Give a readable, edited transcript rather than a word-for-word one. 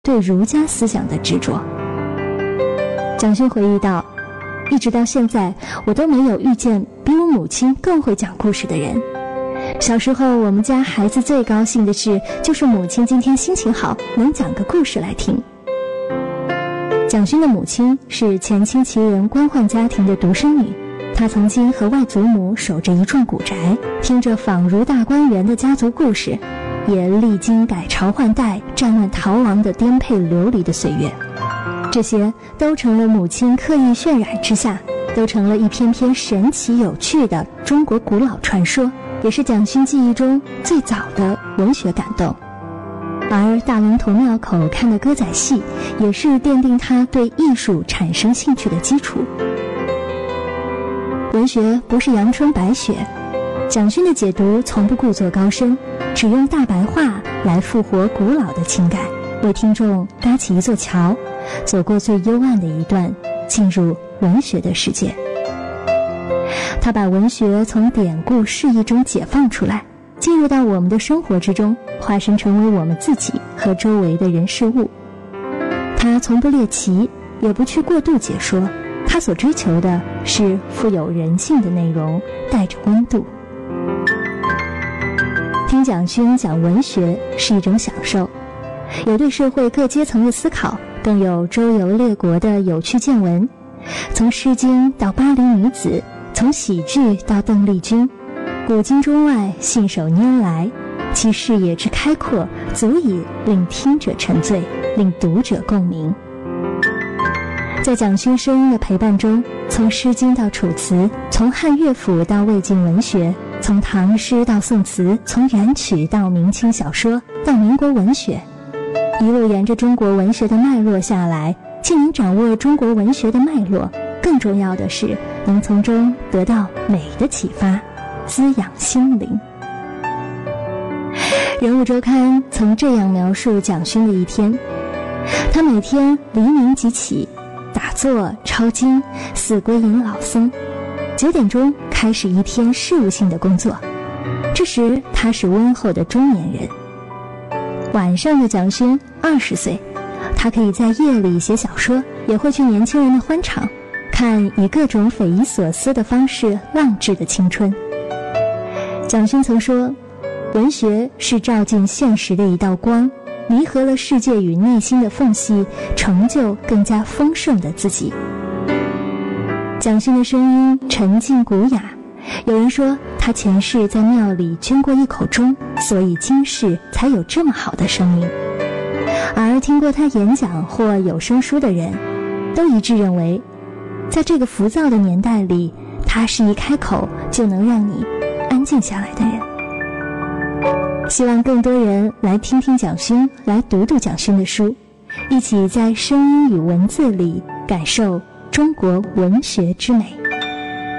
对儒家思想的执着。蒋勋回忆道，一直到现在我都没有遇见比我母亲更会讲故事的人。小时候我们家孩子最高兴的事就是母亲今天心情好，能讲个故事来听。蒋勋的母亲是前清旗人官宦家庭的独生女，她曾经和外祖母守着一幢古宅，听着仿如大观园的家族故事，也历经改朝换代、战乱逃亡的颠沛流离的岁月。这些都成了母亲刻意渲染之下，都成了一篇篇神奇有趣的中国古老传说，也是蒋勋记忆中最早的文学感动。而大龙峒庙口看的歌仔戏，也是奠定他对艺术产生兴趣的基础。文学不是阳春白雪，蒋勋的解读从不故作高深，只用大白话来复活古老的情感，为听众搭起一座桥，走过最幽暗的一段，进入文学的世界。他把文学从典故释义中解放出来，进入到我们的生活之中，化身成为我们自己和周围的人事物。他从不猎奇，也不去过度解说，他所追求的是富有人性的内容，带着温度。听蒋勋讲文学是一种享受，有对社会各阶层的思考，更有周游列国的有趣见闻。从《诗经》到巴黎女子，从喜剧到邓丽君，古今中外信手拈来，其视野之开阔，足以令听者沉醉，令读者共鸣。在蒋勋声音的陪伴中，从《诗经》到《楚辞》，从汉乐府到魏晋文学，从唐诗到宋词，从元曲到明清小说，到民国文学，一路沿着中国文学的脉络下来，既能掌握中国文学的脉络，更重要的是能从中得到美的启发，滋养心灵。人物周刊曾这样描述蒋勋的一天，他每天黎明即起，打坐抄经，似归隐老僧，9点钟开始一天事务性的工作。这时他是温厚的中年人。晚上的蒋勋20岁，他可以在夜里写小说，也会去年轻人的欢场，看以各种匪夷所思的方式浪掷的青春。蒋勋曾说，文学是照进现实的一道光，弥合了世界与内心的缝隙，成就更加丰盛的自己。蒋勋的声音沉静古雅，有人说他前世在庙里捐过一口钟，所以今世才有这么好的声音。而听过他演讲或有声书的人，都一致认为，在这个浮躁的年代里，他是一开口就能让你安静下来的人。希望更多人来听听蒋勋，来读读蒋勋的书，一起在声音与文字里感受中国文学之美。